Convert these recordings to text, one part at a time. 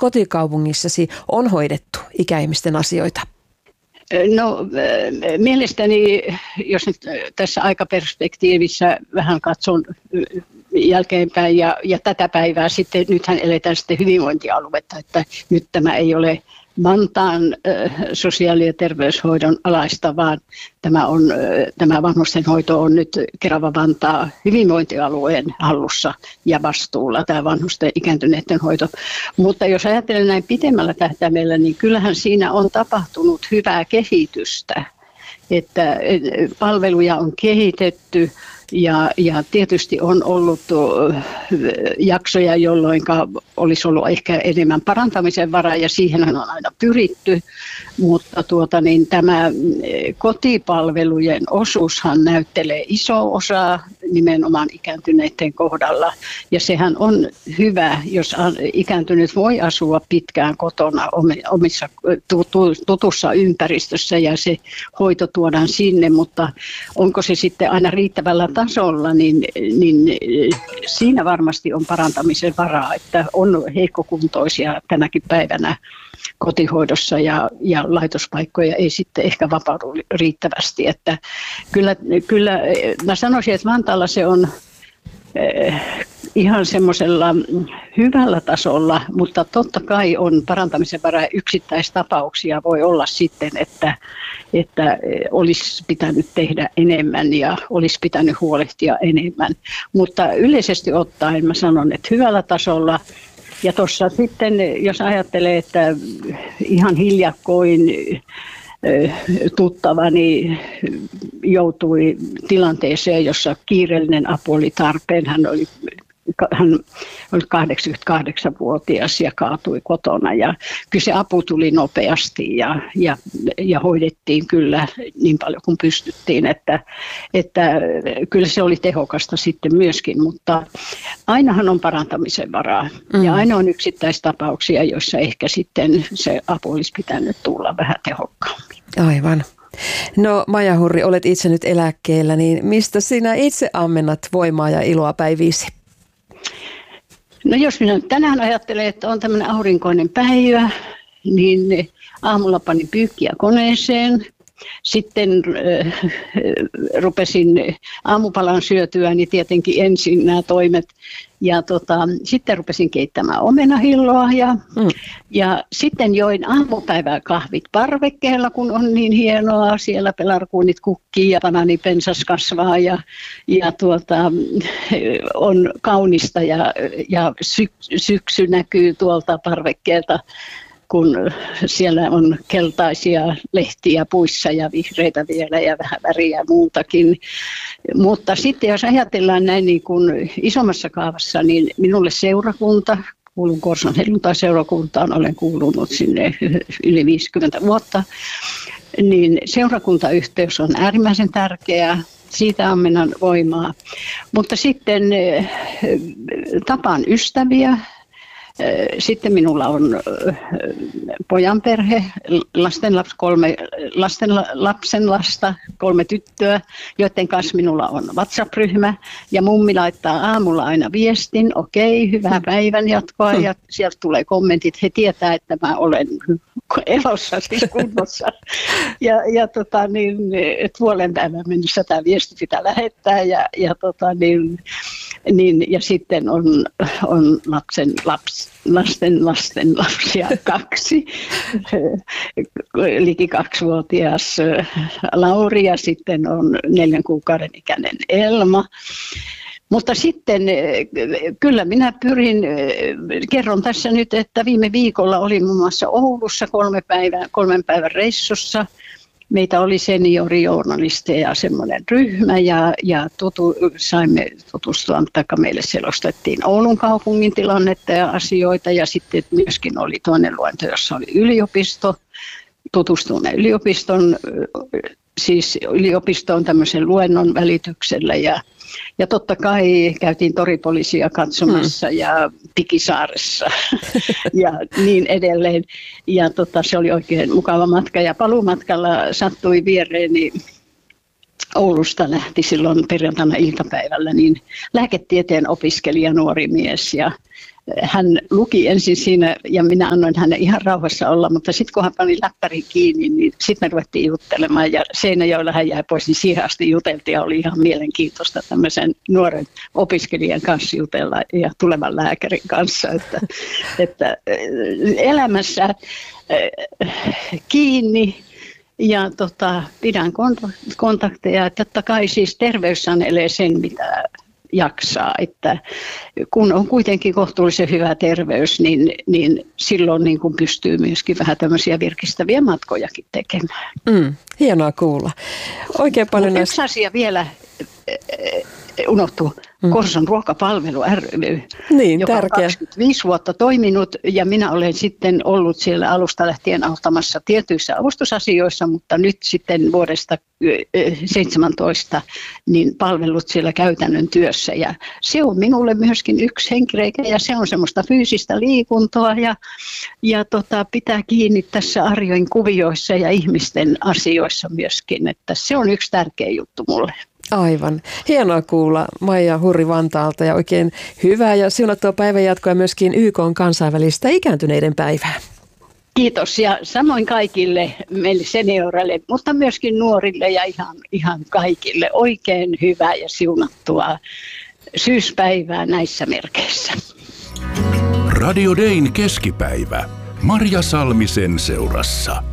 kotikaupungissasi on hoidettu ikäihmisten asioita? No mielestäni, jos nyt tässä aikaperspektiivissä vähän katson jälkeenpäin ja tätä päivää sitten, nythän eletään sitten hyvinvointialuetta, että nyt tämä ei ole Vantaan sosiaali- ja terveyshoidon alaista, vaan tämä vanhustenhoito on nyt Kerava-Vantaa hyvinvointialueen hallussa ja vastuulla, tämä vanhusten ikääntyneiden hoito. Mutta jos ajattelen näin pidemmällä tähtäimellä, niin kyllähän siinä on tapahtunut hyvää kehitystä, että palveluja on kehitetty. Ja tietysti on ollut jaksoja, jolloin olisi ollut ehkä enemmän parantamisen varaa, ja siihen on aina pyritty, mutta tämä kotipalvelujen osuushan näyttelee iso osa nimenomaan ikääntyneiden kohdalla, ja sehän on hyvä, jos ikääntynyt voi asua pitkään kotona omissa tutussa ympäristössä, ja se hoito tuodaan sinne, mutta onko se sitten aina riittävällä tasolla, niin siinä varmasti on parantamisen varaa, että on heikkokuntoisia tänäkin päivänä kotihoidossa ja laitospaikkoja ei sitten ehkä vapaudu riittävästi. Että kyllä mä sanoisin, että Vantaalla se on ihan semmoisella hyvällä tasolla, mutta totta kai on parantamisen varaa. Yksittäistapauksia voi olla sitten, että olisi pitänyt tehdä enemmän ja olisi pitänyt huolehtia enemmän. Mutta yleisesti ottaen mä sanon, että hyvällä tasolla. Ja tuossa sitten, jos ajattelee, että ihan hiljakkoin tuttavani joutui tilanteeseen, jossa kiireellinen apu oli tarpeen. Hän oli 88-vuotias ja kaatui kotona, ja kyllä se apu tuli nopeasti ja hoidettiin kyllä niin paljon kuin pystyttiin, että kyllä se oli tehokasta sitten myöskin, mutta ainahan on parantamisen varaa ja aina on yksittäistapauksia, joissa ehkä sitten se apu olisi pitänyt tulla vähän tehokkaammin. Aivan. No Maija Hurri, olet itse nyt eläkkeellä, niin mistä sinä itse ammennat voimaa ja iloa päiviisi? No jos minä tänään ajattelen, että on tämmöinen aurinkoinen päivä, niin aamulla panin pyykkiä koneeseen. Sitten rupesin aamupalan syötyä, niin tietenkin ensin nämä toimet. Ja sitten rupesin keittämään omenahilloa ja sitten join aamupäivää kahvit parvekkeella, kun on niin hienoa. Siellä pelarkuunit kukkii ja banaanipensas kasvaa ja on kaunista ja syksy näkyy tuolta parvekkeelta, kun siellä on keltaisia lehtiä puissa ja vihreitä vielä ja vähän väriä ja muutakin. Mutta sitten jos ajatellaan näin niin kuin isommassa kaavassa, niin minulle seurakunta, kuulun Korson helluntai-seurakuntaan, olen kuulunut sinne yli 50 vuotta, niin seurakuntayhteys on äärimmäisen tärkeää. Siitä ammennan voimaa. Mutta sitten tapaan ystäviä. Sitten minulla on pojanperhe, lapsenlasta, 3 tyttöä, joiden kanssa minulla on WhatsApp-ryhmä. Ja mummi laittaa aamulla aina viestin, okei, hyvää päivän jatkoa. Ja sieltä tulee kommentit, he tietää, että mä olen elossa, siis kunnossa. Puolen päivän mennessä tämä viesti pitää lähettää. Ja sitten on lasten lapsia 2, liki 2-vuotias Lauri ja sitten on 4 kuukauden ikäinen Elma. Mutta sitten kyllä minä kerron tässä nyt, että viime viikolla olin muun muassa Oulussa 3 päivän reissussa. Meitä oli seniorijournalisteja semmoinen ryhmä ja saimme tutustua, taikka meille selostettiin Oulun kaupungin tilannetta ja asioita. Ja sitten myöskin oli toinen luento, jossa oli yliopisto. Tutustuimme yliopistoon tämmöisen luennon välityksellä ja totta kai käytiin toripoliisia katsomassa ja Pikisaaressa ja niin edelleen. Ja se oli oikein mukava matka ja paluumatkalla sattui viereeni, Oulusta lähti silloin perjantaina iltapäivällä, niin lääketieteen opiskelija nuori mies ja hän luki ensin siinä ja minä annoin hänen ihan rauhassa olla, mutta sitten kun hän pani läppärin kiinni, niin sitten me ruvettiin juttelemaan ja Seinäjoella hän jäi pois, niin siihen asti juteltiin ja oli ihan mielenkiintoista tämmöisen nuoren opiskelijan kanssa jutella ja tulevan lääkärin kanssa, että elämässä kiinni. Ja pidän kontakteja. Totta kai siis terveys sanelee sen, mitä jaksaa. Että kun on kuitenkin kohtuullisen hyvä terveys, niin silloin niin kuin pystyy myöskin vähän tämmöisiä virkistäviä matkojakin tekemään. Hienoa kuulla. Oikein paljon yksi asia vielä unohtuu. Korson ruokapalvelu ry, joka on 25 vuotta toiminut ja minä olen sitten ollut siellä alusta lähtien auttamassa tietyissä avustusasioissa, mutta nyt sitten vuodesta 2017 niin palvelut siellä käytännön työssä ja se on minulle myöskin yksi henkireikä ja se on semmoista fyysistä liikuntaa ja pitää kiinni tässä arjen kuvioissa ja ihmisten asioissa myöskin, että se on yksi tärkeä juttu mulle. Aivan. Hienoa kuulla Maija Hurri Vantaalta ja oikein hyvää ja siunattua päivänjatkoa myöskin YK:n kansainvälistä ikääntyneiden päivää. Kiitos ja samoin kaikille meille senioreille, mutta myöskin nuorille ja ihan kaikille oikein hyvää ja siunattua syyspäivää näissä merkeissä. Radio Dayn keskipäivä. Marja Salmisen seurassa.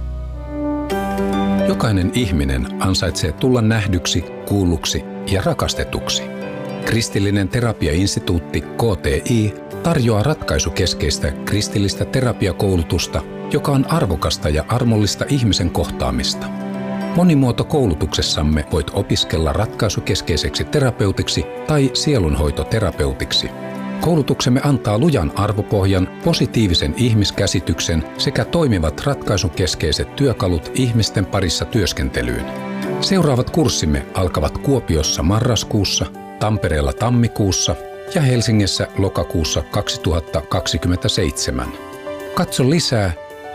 Jokainen ihminen ansaitsee tulla nähdyksi, kuulluksi ja rakastetuksi. Kristillinen terapiainstituutti KTI tarjoaa ratkaisukeskeistä kristillistä terapiakoulutusta, joka on arvokasta ja armollista ihmisen kohtaamista. Monimuotokoulutuksessamme voit opiskella ratkaisukeskeiseksi terapeutiksi tai sielunhoitoterapeutiksi. Koulutuksemme antaa lujan arvopohjan, positiivisen ihmiskäsityksen sekä toimivat ratkaisukeskeiset työkalut ihmisten parissa työskentelyyn. Seuraavat kurssimme alkavat Kuopiossa marraskuussa, Tampereella tammikuussa ja Helsingissä lokakuussa 2027. Katso lisää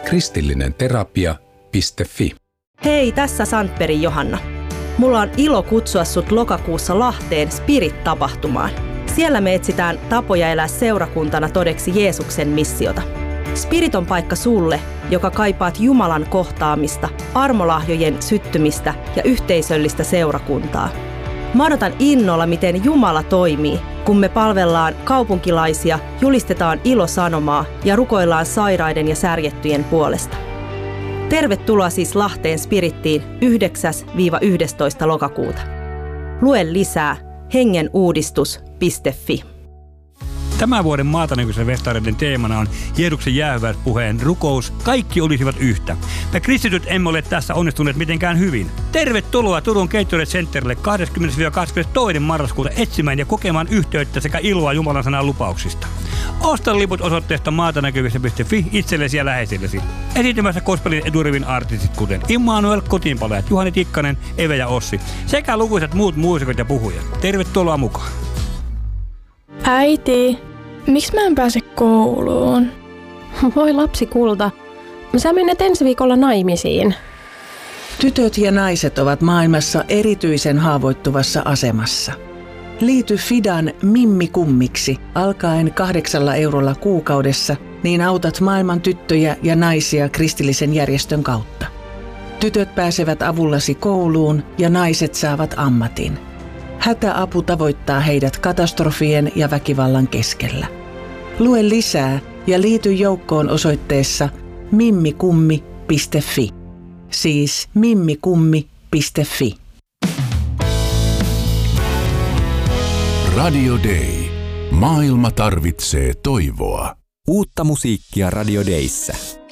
kristillinenterapia.fi. Hei, tässä Sandbergin Johanna. Mulla on ilo kutsua sut lokakuussa Lahteen Spirit-tapahtumaan. Siellä me etsitään tapoja elää seurakuntana todeksi Jeesuksen missiota. Spirit on paikka sulle, joka kaipaat Jumalan kohtaamista, armolahjojen syttymistä ja yhteisöllistä seurakuntaa. Mä odotan innolla, miten Jumala toimii, kun me palvellaan kaupunkilaisia, julistetaan ilosanomaa ja rukoillaan sairaiden ja särjettyjen puolesta. Tervetuloa siis Lahteen Spirittiin 9-11. lokakuuta. Lue lisää hengenuudistus.fi. Tämän vuoden Maatanäkyisen festareiden teemana on Jeesuksen jäähyväispuheen rukous, kaikki olisivat yhtä. Me kristityt emme ole tässä onnistuneet mitenkään hyvin. Tervetuloa Turun Gatorade Centerille 20-22. marraskuuta etsimään ja kokemaan yhteyttä sekä iloa Jumalan sanan lupauksista. Osta liput osoitteesta maatanäkyvissä.fi itsellesi ja läheisillesi. Esiintymässä gospelin edurivin artistit kuten Immanuel, Kotiinpalajat, Juhani Tikkanen, Eve ja Ossi sekä lukuisat muut muusikot ja puhujat. Tervetuloa mukaan! Äiti, miksi mä en pääse kouluun? Voi lapsi kulta, sä menet ensi viikolla naimisiin. Tytöt ja naiset ovat maailmassa erityisen haavoittuvassa asemassa. Liity Fidan Mimmi-kummiksi alkaen 8 eurolla kuukaudessa, niin autat maailman tyttöjä ja naisia kristillisen järjestön kautta. Tytöt pääsevät avullasi kouluun ja naiset saavat ammatin. Hätäapu tavoittaa heidät katastrofien ja väkivallan keskellä. Lue lisää ja liity joukkoon osoitteessa mimmikummi.fi. Siis mimmikummi.fi. Radio Day. Maailma tarvitsee toivoa. Uutta musiikkia Radio Dayssä.